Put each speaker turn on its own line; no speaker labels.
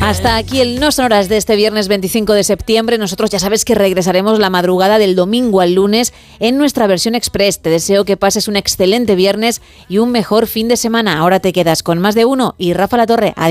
Hasta aquí el No Sonoras de este viernes 25 de septiembre. Nosotros ya sabes que regresaremos la madrugada del domingo al lunes en nuestra versión express. Te deseo que pases un excelente viernes y un mejor fin de semana. Ahora te quedas con Más de Uno y Rafa La Torre. Adiós.